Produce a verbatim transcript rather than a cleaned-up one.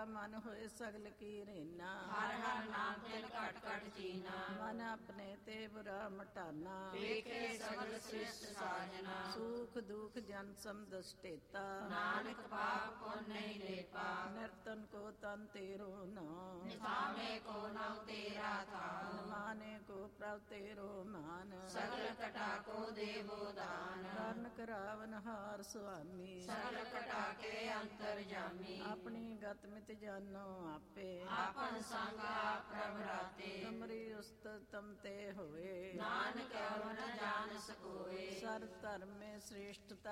ਮਨ ਹੋਏ ਸਗਲ ਕੀ ਰੇਨਾ। ਹਰ ਹਰ ਨਾਮ ਤਿਨ ਘਟ ਘਟ ਜੀਨਾ। ਮਨ ਆਪਣੇ ਤੇ ਬੁਰਾ ਮਟਾਨਾ। ਵੇਖੇ ਸਗਲ ਸ੍ਰਿਸ਼ਟ ਸਾਜਨਾ। ਸੁਖ ਦੁਖ ਜਨ ਸਮਦਸ਼ਟੇਤਾ। ਨਾਨਕ ਪਾਪ ਪੁੰਨ ਨਹੀਂ ਲੇਪਾ। ਨਿਰਤਨ ਕੋ ਤਨ ਤੇਰੋ ਨਾਮ। ਨਿਥਾਵੇਂ ਕੋ ਨਉ ਤੇਰਾ ਥਾਉ। ਮਾਨੇ ਕੋ ਪ੍ਰਭ ਤੇਰੋ ਮਾਨ। ਸਗਲ ਕਟਾ ਕੋ ਦੇਵੋ ਦਾਨ। ਕਰਨ ਕਰਾਵਨ ਹਾਰ ਸੁਆਮੀ। ਸਗਲ ਕਟਾ ਕੇ ਅੰਤਰ ਜਾਮੀ। ਆਪਣੀ ਗਤ ਮਿਤ ਜਾਨੋ ਆਪੇ। ਆਪਨ ਸੰਗ ਆਪ ਪ੍ਰਭ ਰਾਤੇ। ਤੁਮਰੀ ਉਸਤਤ ਤਮ ਤੇ ਹੋਏ। ਨਾਨਕ ਕਉ ਨ ਜਾਣ ਸਕੋਏ। ਸਰਬ ਧਰਮ ਮੇ ਸ੍ਰੇਸ਼ਟਤਾ